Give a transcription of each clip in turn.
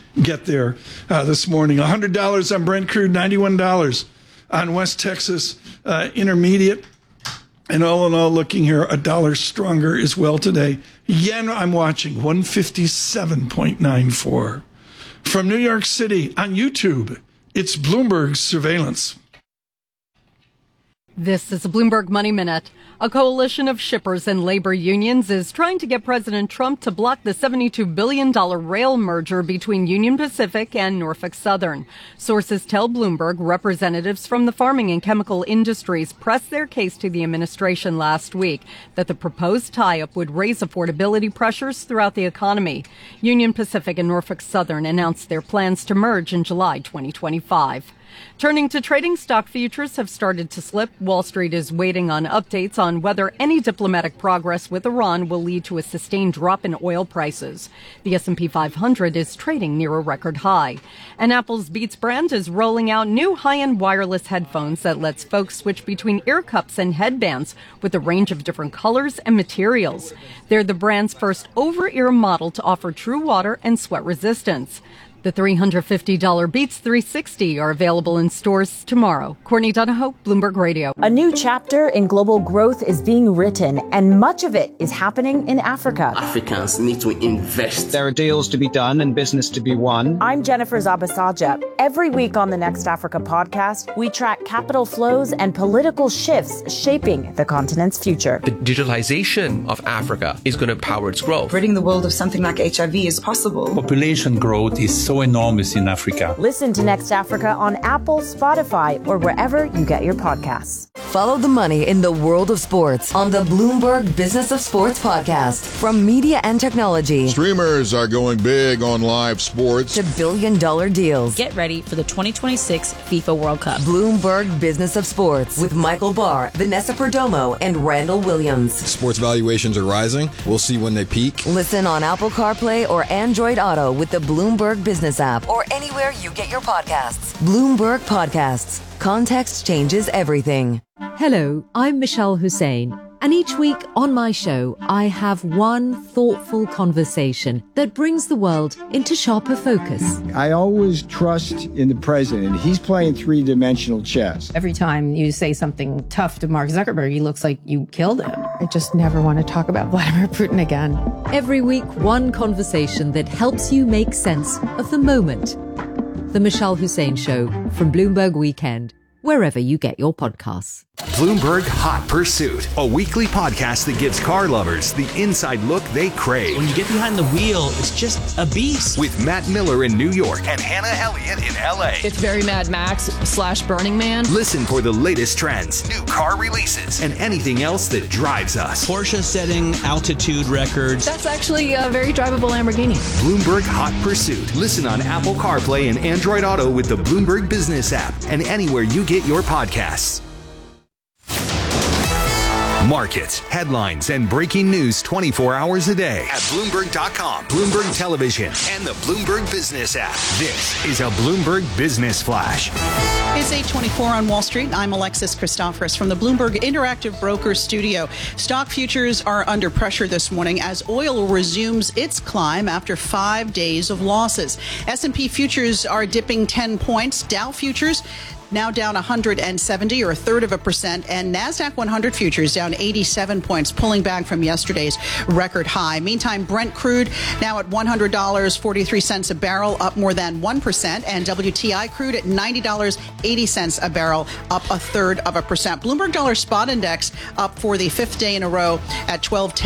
get there this morning. $100 on Brent crude, $91 on West Texas Intermediate. And all in all, looking here, a dollar stronger as well today. Yen, I'm watching, 157.94. From New York City on YouTube, it's Bloomberg Surveillance. This is a Bloomberg Money Minute. A coalition of shippers and labor unions is trying to get President Trump to block the $72 billion rail merger between Union Pacific and Norfolk Southern. Sources tell Bloomberg representatives from the farming and chemical industries pressed their case to the administration last week that the proposed tie-up would raise affordability pressures throughout the economy. Union Pacific and Norfolk Southern announced their plans to merge in July 2025. Turning to trading, stock futures have started to slip. Wall Street is waiting on updates on whether any diplomatic progress with Iran will lead to a sustained drop in oil prices. The S&P 500 is trading near a record high. And Apple's Beats brand is rolling out new high-end wireless headphones that lets folks switch between ear cups and headbands with a range of different colors and materials. They're the brand's first over-ear model to offer true water and sweat resistance. The $350 Beats 360 are available in stores tomorrow. Courtney Donahoe, Bloomberg Radio. A new chapter in global growth is being written, and much of it is happening in Africa. Africans need to invest. There are deals to be done and business to be won. I'm Jennifer Zabasaja. Every week on the Next Africa podcast, we track capital flows and political shifts shaping the continent's future. The digitalization of Africa is going to power its growth. Ridding the world of something like HIV is possible. Population growth is so enormous in Africa. Listen to Next Africa on Apple, Spotify, or wherever you get your podcasts. Follow the money in the world of sports on the Bloomberg Business of Sports podcast. From media and technology. Streamers are going big on live sports. To billion-dollar deals. Get ready for the 2026 FIFA World Cup. Bloomberg Business of Sports with Michael Barr, Vanessa Perdomo, and Randall Williams. Sports valuations are rising. We'll see when they peak. Listen on Apple CarPlay or Android Auto with the Bloomberg Business app or anywhere you get your podcasts. Bloomberg Podcasts. Context changes everything. Hello, I'm Michelle Hussein, and each week on my show, I have one thoughtful conversation that brings the world into sharper focus. I always trust in the president. He's playing three-dimensional chess. Every time you say something tough to Mark Zuckerberg, he looks like you killed him. I just never want to talk about Vladimir Putin again. Every week, one conversation that helps you make sense of the moment. The Michelle Hussein Show from Bloomberg Weekend, wherever you get your podcasts. Bloomberg Hot Pursuit, a weekly podcast that gives car lovers the inside look they crave. When you get behind the wheel, it's just a beast. With Matt Miller in New York and Hannah Elliott in LA. It's very Mad Max / Burning Man. Listen for the latest trends, new car releases, and anything else that drives us. Porsche setting altitude records. That's actually a very drivable Lamborghini. Bloomberg Hot Pursuit. Listen on Apple CarPlay and Android Auto with the Bloomberg Business app and anywhere you get your podcasts. Markets, headlines, and breaking news 24 hours a day at Bloomberg.com, Bloomberg Television, and the Bloomberg Business app. This is a Bloomberg Business Flash. It's 8:24 on Wall Street. I'm Alexis Christoforous from the Bloomberg Interactive Brokers Studio. Stock futures are under pressure this morning as oil resumes its climb after 5 days of losses. S&P futures are dipping 10 points. Dow futures now down 170 or 1/3%, and NASDAQ 100 futures down 87 points, pulling back from yesterday's record high. Meantime, Brent crude now at $100.43 a barrel, up more than 1%, and WTI crude at $90.80 a barrel, up 1/3%. Bloomberg Dollar Spot Index up for the fifth day in a row at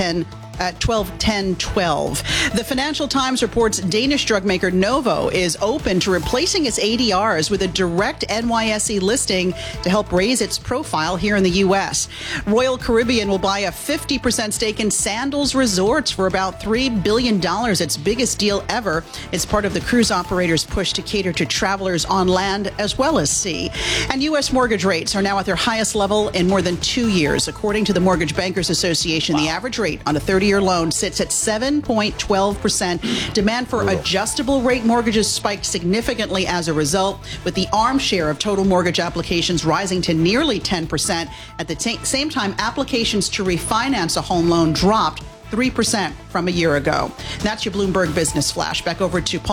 12.12. The Financial Times reports Danish drug maker Novo is open to replacing its ADRs with a direct NYSE listing to help raise its profile here in the U.S. Royal Caribbean will buy a 50% stake in Sandals Resorts for about $3 billion, its biggest deal ever. It's part of the cruise operator's push to cater to travelers on land as well as sea. And U.S. mortgage rates are now at their highest level in more than 2 years. According to the Mortgage Bankers Association, the average rate on a 30-year loan sits at 7.12%. Demand for adjustable rate mortgages spiked significantly as a result, with the ARM share of total mortgage applications rising to nearly 10%. At the same time, applications to refinance a home loan dropped 3% from a year ago. That's your Bloomberg Business Flash. Back over to Paul.